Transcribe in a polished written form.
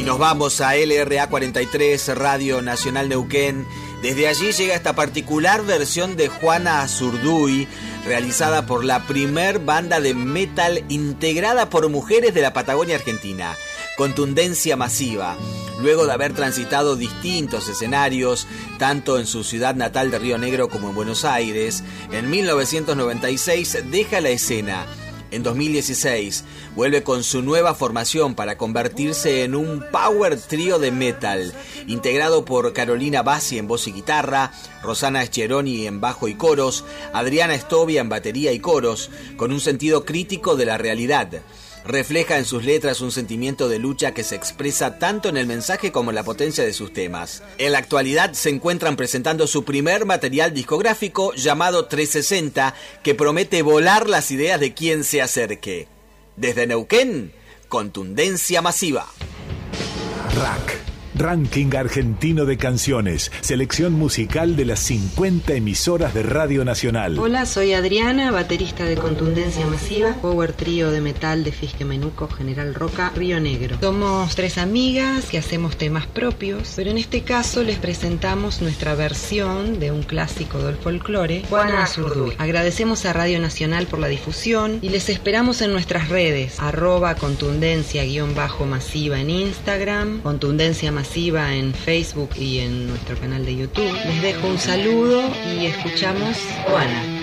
Nos vamos a LRA 43, Radio Nacional Neuquén. Desde allí llega esta particular versión de Juana Azurduy, realizada por la primer banda de metal integrada por mujeres de la Patagonia Argentina, Contundencia Masiva. Luego de haber transitado distintos escenarios, tanto en su ciudad natal de Río Negro como en Buenos Aires, en 1996 deja la escena. En 2016 vuelve con su nueva formación para convertirse en un power trío de metal, integrado por Carolina Bassi en voz y guitarra, Rosana Scheroni en bajo y coros, Adriana Stovia en batería y coros, con un sentido crítico de la realidad. Refleja en sus letras un sentimiento de lucha que se expresa tanto en el mensaje como en la potencia de sus temas. En la actualidad se encuentran presentando su primer material discográfico llamado 360, que promete volar las ideas de quien se acerque. Desde Neuquén, Contundencia Masiva. Rack. Ranking argentino de canciones, selección musical de las 50 emisoras de Radio Nacional. Hola, soy Adriana, baterista de Contundencia Masiva, power trío de metal de Fisque Menuco, General Roca, Río Negro. Somos 3 amigas que hacemos temas propios, pero en este caso les presentamos nuestra versión de un clásico del folclore, Juana Azurduy. Agradecemos a Radio Nacional por la difusión y les esperamos en nuestras redes, @contundencia_masiva en Instagram, Contundencia Masiva en Facebook y en nuestro canal de YouTube. Les dejo un saludo y escuchamos Juana.